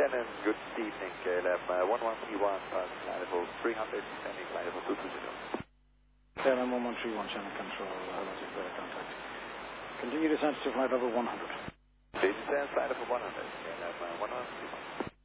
Shannon, good evening, KLM 1131, passing flight level 300, descending flight level 220. KLM 1131, Shannon Control, hello, take better contact. Continue descent to flight level 100. Descent flight level 100, KLM 1131.